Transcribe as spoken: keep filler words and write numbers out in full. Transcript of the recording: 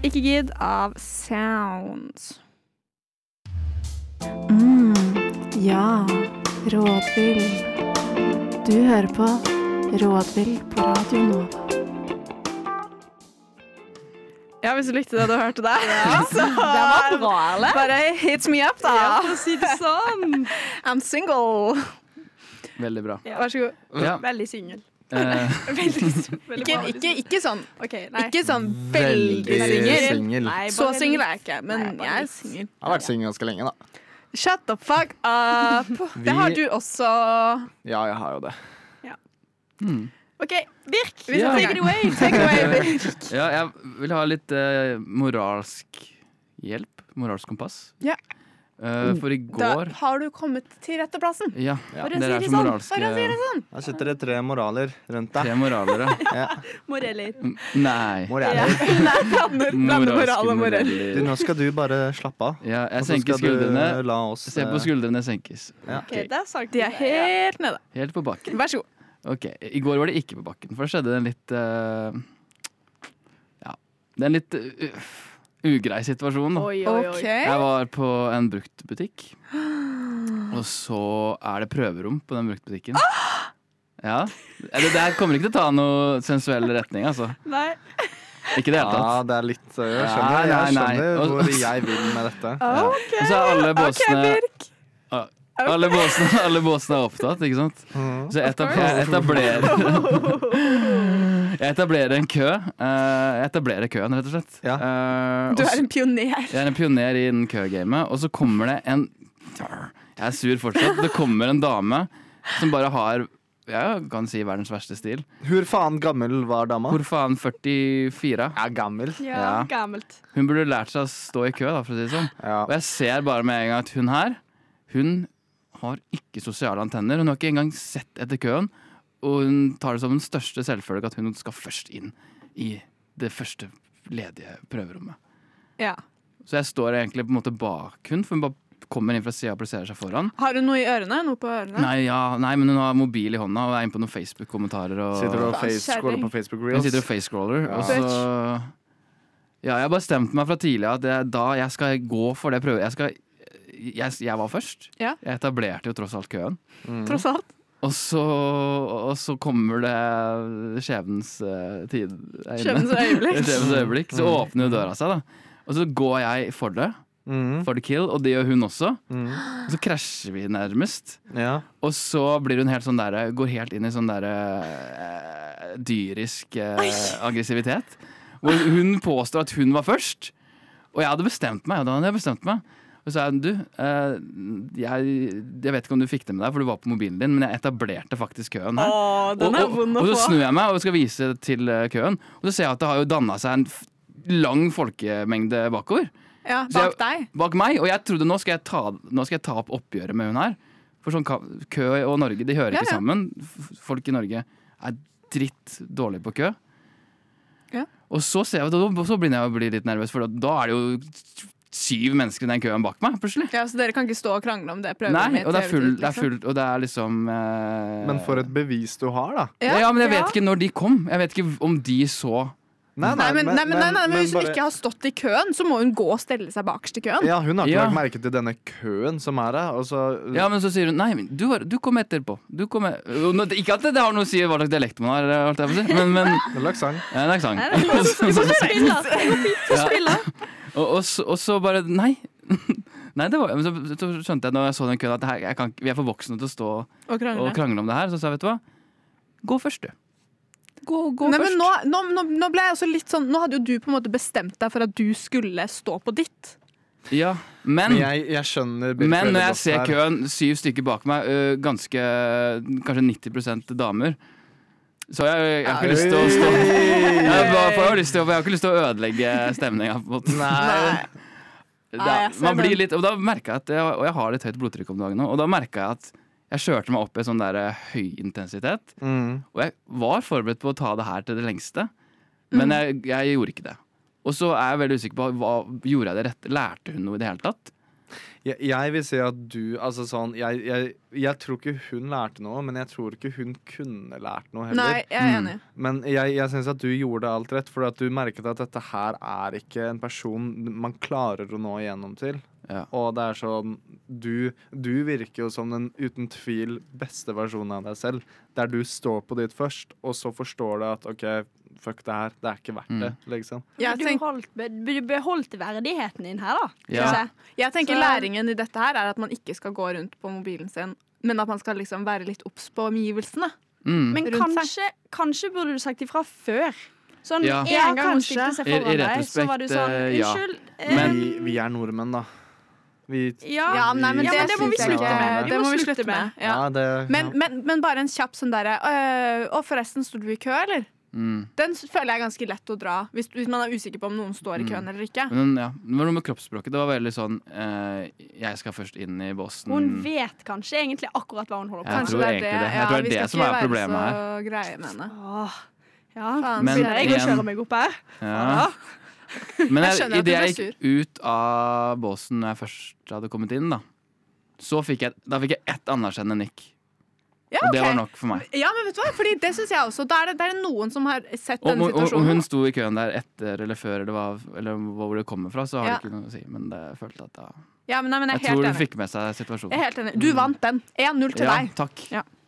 Ikke gidd av Sounds. Mm, ja, rådvill. Du hører på Rådvill på Radio Nova. Ja, hvis du likte det du hørte der, ja. Så det var bra, eller? Bare hit me up, da. Ja, for å si det sånn. I'm single. Veldig bra. Ja. Vær så god. Ja. Veldig single. Eh, veldig, veldig Ikke, ikke, ikke sånn, okay, nei. ikke sånn veldig Veldig singel. singel. Nei, Så bare singel litt. er jeg ikke, men Nei, bare jeg er litt. singel. Jeg har vært singel ganske lenge, da. Shut the fuck up. Vi- Det har du også. Ja, jeg har jo det. hmm. OK, Birk, Vi Ja. skal take it away. Take it away, Birk. Ja, jeg vil ha litt eh, moralsk hjelp. Moralsk kompass. Ja. Eh, for i Da går har du kommet til rette plassen. Ja, Ja. For å dere si er det så sånn. moralske. For å si det sånn. Her sitter det tre moraler rundt deg. Tre moralere. Ja. Moreller. Mm, Nei. Moraler. Blander blander moral og moral. Du, nå skal du bare slappe av. Ja, jeg Og så senker skal du skuldrene. la oss Se på eh, skuldrene senkes. Ja. OK, der sa De er helt nede. Helt på bakken. Vær så god. Ok, I går var det ikke på bakken, for det skjedde en litt uh, Ja, det er en litt uh, ugrei situasjon. Da. Oi, oi, oi. Ok. Jeg var på en bruktbutikk, og så er det prøverom på den bruktbutikken. Ja, Det der kommer ikke til å ta noe sensuell retning, altså. Nei. Ikke det hele Ja, tatt. det er litt øh, Jeg Ja, skjønner, jeg nei, nei. skjønner Og- hvor jeg vil med dette. Ja. Og så er alle båsene Birk. Ah, alle båsene, alle båsene er opptatt, ikke sant? Mhm. Så jeg etab- jeg etablerer Jeg etablerer en kø. eh, Jeg etablerer køen, rett og slett. Ja. Eh, Du og er en pioner. Jeg er en pioner i den køgamet, og så kommer det en Jeg er sur fortsatt. Det kommer en dame som bare har jeg kan si verdens verste stil. Hvor faen gammel var dama? Hvor faen førtifire? Er gammel. Ja, Ja. gammelt. Hun burde lært seg å stå i kø, da, for å si det sånn. Ja. Og jeg ser bare med en gang at hun her, hun har ikke sosiale antenner. Hun har ikke engang sett etter køen, og hun tar det som den største selvfølge at hun skal først inn i det første ledige prøverommet. Ja. Så jeg står egentlig på en måte bak hun, for hun bare kommer inn fra siden og plasserer seg foran. Har du noe i ørene? Noe på ørene? Nei, ja, nei, men hun har mobil i hånda og er inne på noen Facebook-kommentarer. Og Sitter du og Faen, face, scroller på Facebook hun Reels? sitter og face-scroller. Ja. Og så Ja, jeg har bestemt meg fra tidlig at det, da jeg skal gå for det prøve... Jeg, skal, jeg, jeg var først. Ja. Jeg etablerte jo tross alt køen. Mm. Tross alt. Og så, og så kommer det skjebnens uh, tid er inne. Skjebnens øyeblikk. Skjebnens øyeblikk. Så åpner jo døra seg, da. Og så går jeg for det, Mm. for the kill, og det gjør hun også. Mm. Og så krasjer vi nærmest. Ja. Og så blir hun helt sånn der, går helt inn i sånn der eh, dyrisk eh, aggressivitet. Hvor hun påstår at hun var først. Og jeg hadde bestemt meg. Og da hadde jeg bestemt meg. Og så sa jeg, du, eh, jeg, jeg vet ikke om du fikk det med deg, for du var på mobilen din, men jeg etablerte faktisk køen her. Å, den og, er og, vond å og så få. snur jeg meg og skal vise til eh, køen. Og så ser jeg at det har jo dannet seg en f- lang folkemengde bakover. Ja, Så jeg- bak deg. Bak meg, og jeg trodde nå skal jeg ta, nå skal jeg ta opp oppgjøret med hun her. For sånn ka- kø og Norge, de hører Ja, ikke ja. sammen. F- Folk i Norge er dritt dårlige på kø. Ja. Og så ser jeg, da- så begynner jeg å bli litt nervøs, for da, da er det jo syv mennesker i den køen bak meg, plutselig. Ja, Så dere kan ikke stå og krangle om det? Prøve Nei, med og det er, full, T V-tid, det er liksom? fullt, og det er liksom eh, Men for et bevis du har, da. ja, ja, men jeg vet Ja. ikke når de kom. Jeg vet ikke om de så Nei, men, nei, men, nei, nei, men Hvis hun bare- ikke har stått i køen, så må hun gå og stelle seg bakerst i køen. Ja, hun har ikke Ja. lagt merke til denne køen som er her. Og så, Ja, men så sier hun nei, men du, har- du kom etterpå. Du kom e- Og nå- ikke at det, det har noe å si hva slags dialekt man har, holdt jeg på å si, men, men det er lagt sang. ja, det er ikke sant. Nei, det er lov. Vi får spille, altså. Det går fint. Få Ja. spille. Og, og, så, og så bare nei. Nei, det var, men så, så skjønte jeg når jeg så den køen at det her, jeg kan, ikke- vi er for voksne til å stå Og krangle. og krangle om det her. Så sa jeg, vet du hva, gå først, du. Gå, gå Nei, men først. nå, nå, nå, nå ble jeg også litt sånn Nå hadde jo du på en måte bestemt deg for at du skulle stå på ditt. Ja, men, Men jeg, jeg skjønner Birk men veldig når jeg godt ser her. køen, syv stykker bak meg, øh, ganske kanskje nitti prosent damer, så jeg, jeg har ikke lyst til å stå jeg, bare, for jeg, har lyst til, å- jeg har ikke lyst til å ødelegge stemninga. på en måte. Nei. Det Nei, er- jeg ser man blir den. litt, og da merker jeg at jeg, og jeg har litt høyt blodtrykk om dagen nå, og da merker jeg at jeg kjørte meg opp i sånn der høy intensitet, Mm. og jeg var forberedt på å ta det her til det lengste, men jeg, jeg gjorde ikke det. Og så er jeg veldig usikker på hva gjorde jeg det rett. Lærte hun noe i det hele tatt? Jeg, jeg vil si at du altså sånn, jeg, jeg, jeg tror ikke hun lærte noe, men jeg tror ikke hun kunne lært noe heller. Nei, jeg er enig. Men jeg, jeg syns at du gjorde alt rett, for at du merket at dette her er ikke en person man klarer å nå igjennom til. Ja. Og det er sånn du, du virker jo som den uten tvil beste versjonen av deg selv, der du står på ditt først, og så forstår du at OK, fuck det her, det er ikke verdt det, liksom. Jeg Du, tenk, holdt, du beholdt verdigheten din her, da. Ja. synes jeg. jeg tenker Så- læringen i dette her er at man ikke skal gå rundt på mobilen sin, men at man skal liksom være litt obs på omgivelsene. Mm. Men Rundt kanskje, kanskje burde du sagt ifra før. Sånn Ja. en Ja, gang hun kanskje. stilte seg I- i foran deg, så var du retrospekt, sånn eh, ja. Unnskyld. eh, Men- Vi, vi er nordmenn, da. Vi, ja. Ja, nei, men Ja, det, men det må vi synes jeg slutte ikke- med. Vi Det må må vi slutte slutte med. med. Ja. ja, det, Men, ja. men, men bare en kjapp sånn derre øh, Å, forresten, sto du i kø, eller? Mm. Den s- føler jeg er ganske lett å dra, hvis, hvis man er usikker på om noen står i køen eller ikke. Men ja, det var noe med kroppsspråket. Det var veldig sånn eh, Jeg skal først inn i bossen. Hun vet kanskje egentlig akkurat hva hun holder på Jeg med. tror egentlig det. Jeg tror det er vi det skal som ikke er være problemet her. så greie med henne. Åh, ja, Faen, Men begynner jeg å igjen- kjøre meg opp her. Ja. Men Jeg jeg, skjønner at du idet ble jeg gikk ut av båsen når jeg først hadde kommet inn, da Så fikk jeg, da fikk jeg ett anerkjennende nikk. Ja, Og det ok. var nok for meg. Ja, men vet du hva? Fordi det synes jeg også. Da er det, det er noen som har sett Og, denne og, og, og situasjonen. hun sto i køen der etter eller før eller, hva, eller hvor det kommer fra, så har Ja. det ikke noe å si. Men det, jeg følte at da Ja, men, nei, men jeg Jeg er tror helt hun enig. fikk med seg Jeg situasjonen. er helt enig. Du vant den. én null til Ja, deg. takk. Ja.